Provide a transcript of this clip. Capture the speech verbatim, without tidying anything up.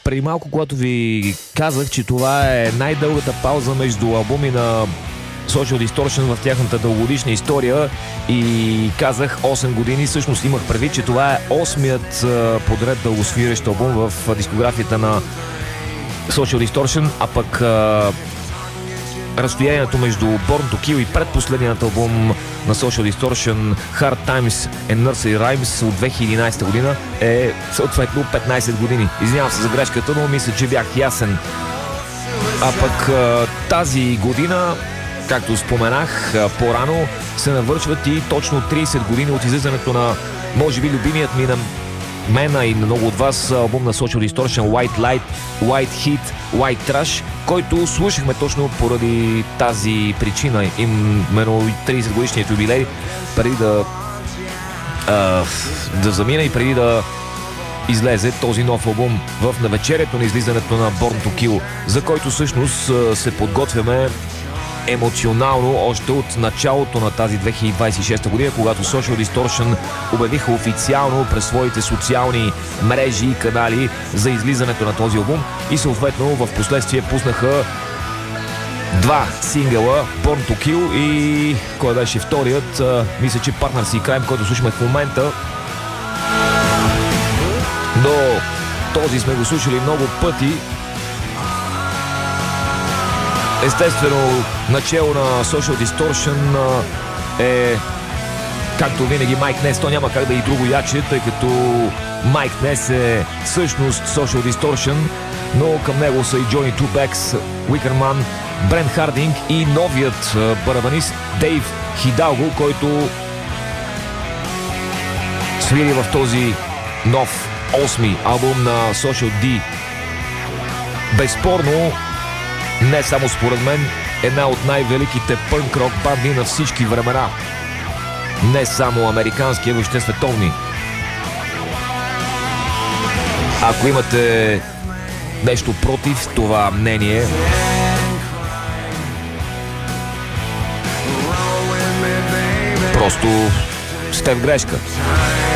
преди малко, когато ви казах, че това е най-дългата пауза между албуми на Social Distortion в тяхната дългогодишна история и казах осем години, всъщност имах предвид, че това е осмият подред дългосвирещ албум в дискографията на Social Distortion, а пък а, разстоянието между Born to Kill и предпоследният албум на Social Distortion Hard Times and Nursery Rhymes от две хиляди и единадесета година е съответно петнадесет години. Извинявам се за грешката, но мисля, че бях ясен. А пък а, тази година, както споменах по-рано, се навършват и точно тридесет години от излизането на, може би, любимият ми на мена и на много от вас албум на Social Distortion White Light, White Heat, White Trash, който слушахме точно поради тази причина, именно тридесет годишният юбилей, преди да а, да замина и преди да излезе този нов албум в навечерието на излизането на Born to Kill, за който всъщност се подготвяме емоционално още от началото на тази две хиляди двадесет и шеста година, когато Social Distortion обявиха официално през своите социални мрежи и канали за излизането на този албум и съответно в последствие пуснаха два сингъла, Born to Kill и кой беше вторият, а, мисля, че Partners in Crime, който слушаме в момента. Но този сме го слушали много пъти. Естествено, начало на Social Distortion е, както винаги, Майк Нес. То няма как да и друго яче, тъй като Майк Нес е всъщност Social Distortion, но към него са и Джони Тубекс, Уикърман, Брент Хардинг и новият барабанист Дейв Хидалго, който свири в този нов осми албум на Social D. Безспорно, не само според мен, една от най-великите пънк-рок банди на всички времена. Не само американски, а въобще световни. Ако имате нещо против това мнение, просто сте в грешка.